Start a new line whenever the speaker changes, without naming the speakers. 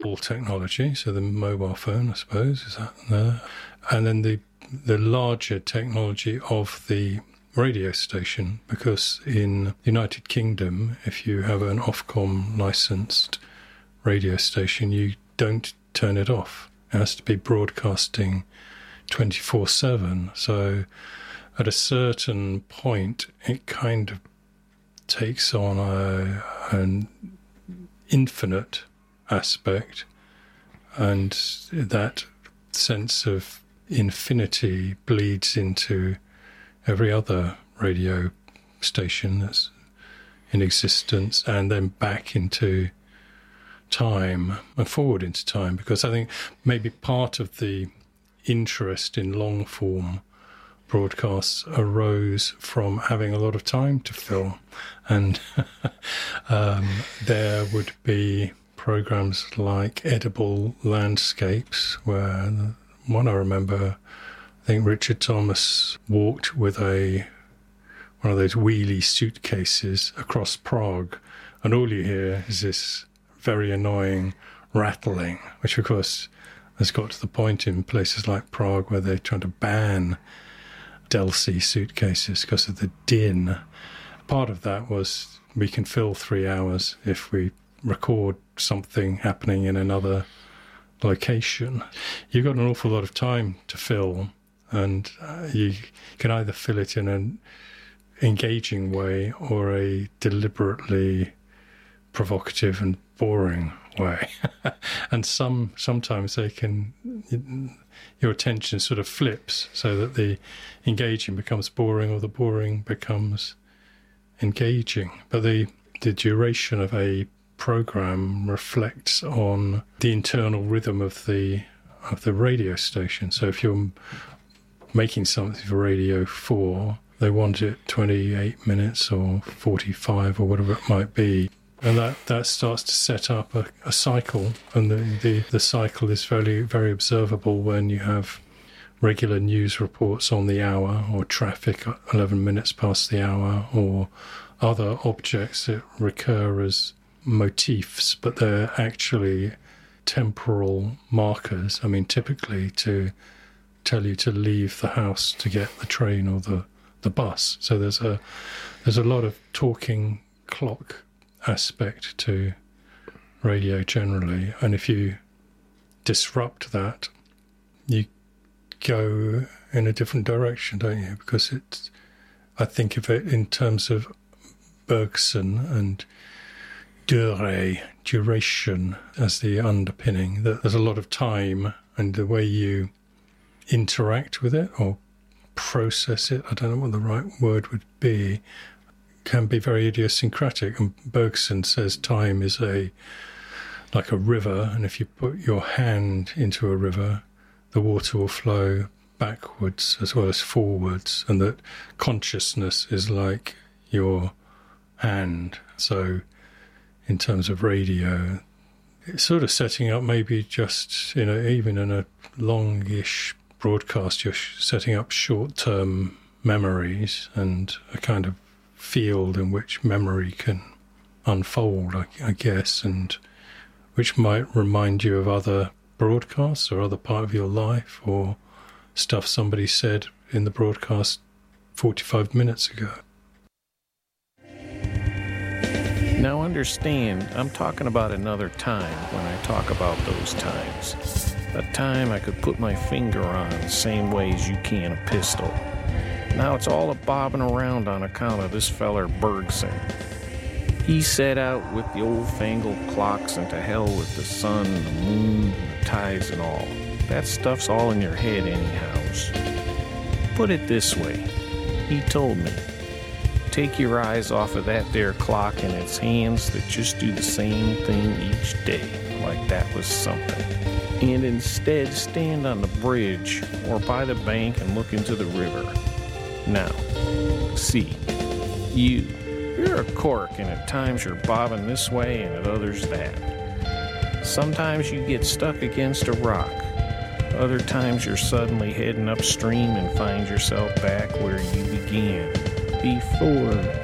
wearable technology, so the mobile phone, I suppose, is that there? And then the larger technology of the radio station, because in the United Kingdom, if you have an Ofcom licensed radio station, you don't turn it off. It has to be broadcasting 24/7. So at a certain point, it kind of takes on an infinite aspect, and that sense of infinity bleeds into every other radio station that's in existence, and then back into time and forward into time, because I think maybe part of the interest in long form broadcasts arose from having a lot of time to fill, and there would be programs like Edible Landscapes, where the one I remember, I think Richard Thomas walked with one of those wheelie suitcases across Prague, and all you hear is this very annoying rattling, which of course has got to the point in places like Prague where they're trying to ban Delsey suitcases because of the din. Part of that was we can fill 3 hours if we record something happening in another location. You've got an awful lot of time to fill, and you can either fill it in an engaging way or a deliberately provocative and boring way. And sometimes they can, your attention sort of flips so that the engaging becomes boring or the boring becomes engaging. But the duration of a program reflects on the internal rhythm of the radio station. So if you're making something for Radio 4, they want it 28 minutes or 45 or whatever it might be. And that starts to set up a cycle, and the cycle is very, very observable when you have regular news reports on the hour, or traffic 11 minutes past the hour, or other objects that recur as motifs, but they're actually temporal markers. I mean, typically to tell you to leave the house to get the train or the bus. So there's a lot of talking clock aspect to radio generally, and if you disrupt that, you go in a different direction, don't you? Because I think of it in terms of Bergson and duration as the underpinning, that there's a lot of time, and the way you interact with it or process it, I don't know what the right word would be, can be very idiosyncratic. And Bergson says time is like a river, and if you put your hand into a river, the water will flow backwards as well as forwards, and that consciousness is like your hand. So in terms of radio, it's sort of setting up maybe just, even in a longish broadcast, you're setting up short-term memories and a kind of field in which memory can unfold, I guess, and which might remind you of other broadcasts or other part of your life, or stuff somebody said in the broadcast 45 minutes ago.
Now understand, I'm talking about another time when I talk about those times. A time I could put my finger on the same way as you can a pistol. Now it's all a bobbing around on account of this feller Bergson. He set out with the old-fangled clocks, and to hell with the sun and the moon and the tides and all. That stuff's all in your head anyhows. Put it this way, he told me, take your eyes off of that there clock and its hands that just do the same thing each day, like that was something. And instead stand on the bridge or by the bank and look into the river. Now, see, you're a cork, and at times you're bobbing this way and at others that. Sometimes you get stuck against a rock. Other times you're suddenly heading upstream and find yourself back where you began, before